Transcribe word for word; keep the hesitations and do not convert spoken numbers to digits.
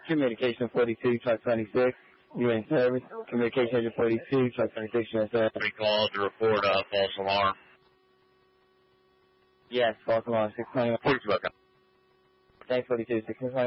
Communication forty-two, truck twenty-six, you in service. Communication agent forty-two, truck twenty-six, you in service. Three calls to report a false alarm. Yes, false alarm, six twenty-one. Please welcome. Thanks, forty-two, six twenty-one.